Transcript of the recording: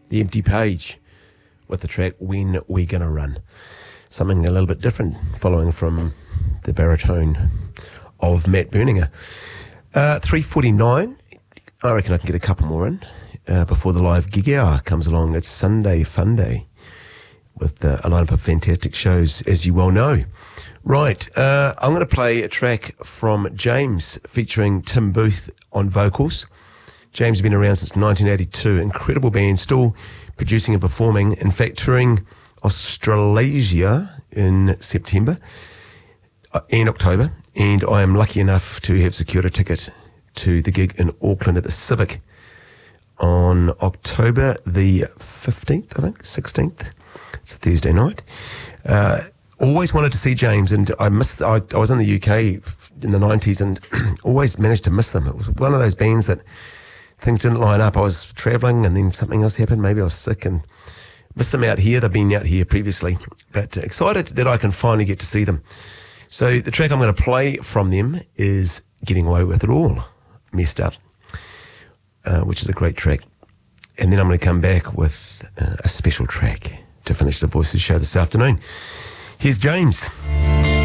The Empty Page, with the track When We're Gonna Run. Something a little bit different, following from the baritone of Matt Berninger. 3:49. I reckon I can get a couple more in before the live gig hour comes along. It's Sunday Fun Day with a lineup of fantastic shows, as you well know. Right, I'm going to play a track from James featuring Tim Booth on vocals. James has been around since 1982. Incredible band, still producing and performing. In fact, touring Australasia in September and October. And I am lucky enough to have secured a ticket to the gig in Auckland at the Civic on October the 15th, I think, 16th. It's a Thursday night. Always wanted to see James, and I was in the UK in the 90s and always managed to miss them. It was one of those bands that things didn't line up. I was travelling and then something else happened. Maybe I was sick and missed them out here. They've been out here previously, but excited that I can finally get to see them. So the track I'm going to play from them is Getting Away With It All, Messed Up, which is a great track. And then I'm going to come back with a special track to finish the Voices show this afternoon. Here's James.